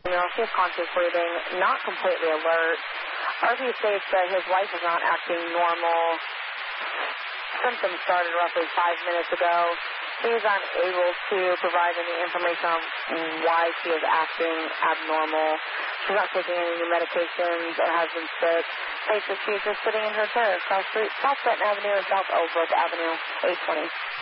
She's conscious breathing, not completely alert. RV states that his wife is not acting normal. Symptoms started roughly 5 minutes ago. He is unable to provide any information on why she is acting abnormal. She's not taking any new medications or has been sick. States that she's just sitting in her chair across Street, South Benton Avenue and South Ellsworth Avenue, 820.